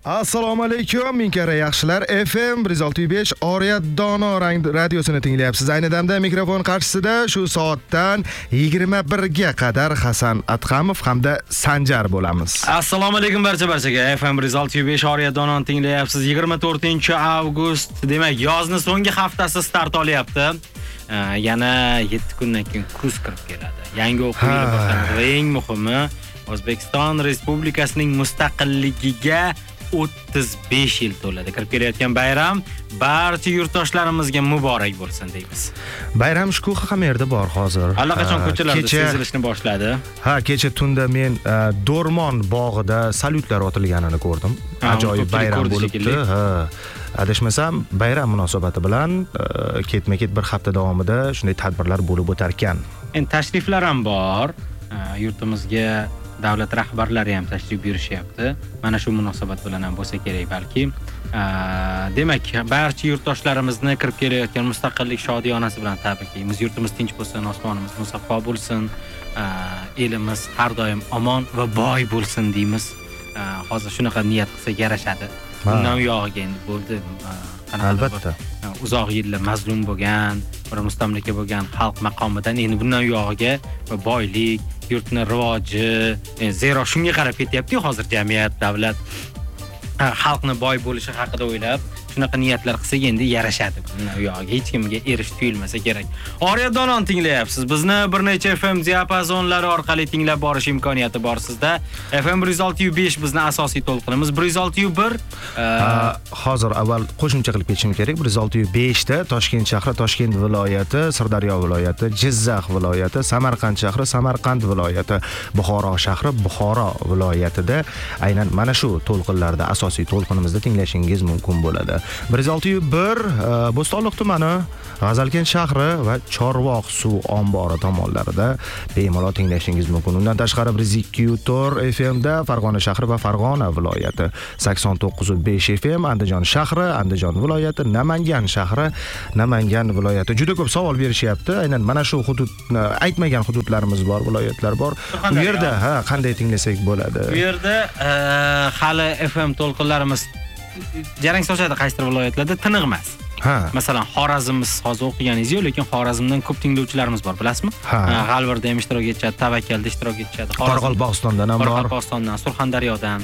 Assalomu alaykum, ming kara yaxshilar. FM 106.5 Oriyat Dono radiosini tinglayapsiz. Ayni damda mikrofon qarshisida shu soatdan 21 ga qadar Hasan Atqamov hamda Sanjar bo'lamiz. Assalomu alaykum barchaga. FM 106.5 Oriyat Dononi tinglayapsiz. 24-avgust, demak, yozning so'nggi haftasi start olyapti. Yana 7 kundan keyin kuz kirib keladi. Yangi o'quv yili boshlanadi va eng muhimi, O'zbekiston Respublikasining mustaqilligiga 35 yil to'ladi. Kirib kelayotgan bayram barcha yurtdoshlarimizga muborak bo'lsin deymiz. Bayram shukuhi ham yerda bor hozir. Allaqachon ko'chalarda sezilishni boshladi. Kecha tunda men Do'rmon bog'ida salyutlar otilganini ko'rdim. Ajoyib bayram bo'libdi. Adashmasam, bayram munosabati bilan ketma-ket bir hafta davomida shunday tadbirlar bo'lib o'tar ekan. Endi tashriflar ham bor. Yurtimizga davlat rahbarlari ham tashrif buyurishyapti. Mana shu munosabat bilan ham bo'lsa kerak balki. Demak, barcha yurtdoshlarimizni kirib kelayotgan mustaqillik shodiyonasi bilan tabriklaymiz. Yurtimiz tinch bo'lsin, osmonimiz musaffo bo'lsin, elimiz har doim omon va boy bo'lsin deymiz. Hozir shunaqa niyat qilsak yarashadi. Bundan uyog'iga endi bo'ldi. Albatta. Uzoq yillar mazlum bo'lgan, bir mustamlaka bo'lgan xalq maqomidan endi bundan uyog'iga boylik, yurtning rivoji, zero shunga qarab ketyapti hozir jamiyat, davlat xalqni boy bo'lishi haqida o'ylab, shunaqa niyatlar qilsak endi yarashadi. Bundan uyog'iga hech kimga erish tuyulmasa kerak. Oriyat Dononi tinglayapsiz. Bizni bir necha FM diapazonlari orqali tinglab borish imkoniyati bor sizda. FM 106.5 bizni asosiy to'lqinimiz. 106.1 hozir avval qo'shimcha qilib ketishim kerak. 106.5 da Toshkent shahri, Toshkent viloyati, Sirdaryo viloyati, Jizzax viloyati, Samarqand shahri, Samarqand viloyati, Buxoro shahri, Buxoro viloyatida aynan mana shu to'lqinlarda asosiy to'lqinimizda tinglashingiz mumkin bo'ladi. 106.1 Bo'stonliq tumani, G'azalkent shahri va Chorvoq suv ombori tomonlarida bemalol tinglashingiz mumkin. Undan tashqari 102.4 FM da Farg'ona shahri va Farg'ona viloyati, 89.5 FM Andijon shahri, Andijon viloyati, Namangan shahri, Namangan viloyati. Juda ko'p savol berishyapti. Aynan mana shu hududni aytmagan hududlarimiz bor, viloyatlar bor. Bu yerda qanday tinglasak bo'ladi? Bu yerda hali FM to'lqinlarimiz jarang sochadi qaysidir viloyatlarda tiniq emas. Masalan, Xorazmimiz hozir o'qiganingiz-ku, lekin Xorazmdan ko'p tinglovchilarimiz bor, bilasizmi? G'alvirda ham ishtirok etishadi, Tavakkalda ishtirok etishadi. Qoraqalpog'istondan ham bor. Qoraqalpog'istondan, Surxondaryodan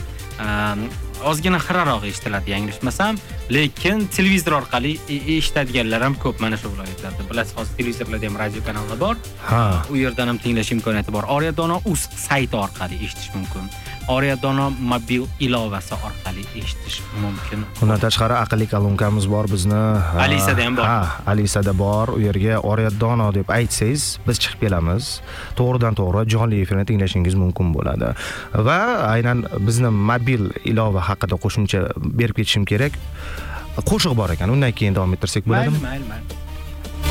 ozgina xiraroq eshitiladi, yanglishmasam, lekin televizor orqali eshitadiganlar ham ko'p mana shu viloyatlarda. Bilasiz, hozir televizorlarda ham radio kanallar bor. U yerdan ham tinglash imkoniyati bor. Oriyat Dono uz sayti orqali eshitish mumkin. Oriyat Dono mobil ilovasi orqali eshitish mumkin. Undan tashqari aqlli kolonkamiz bor bizni. Alisada ham bor. Alisada bor. U yerga Oriyat Dono deb aytsangiz, biz chiqib kelamiz. To'g'ridan-to'g'ri jonli efirni tinglashingiz mumkin bo'ladi. Va aynan bizni mobil ilova haqida qo'shimcha berib ketishim kerak. Qo'shiq bor ekan. Undan keyin davom ettirsak bo'ladimi? Mayli.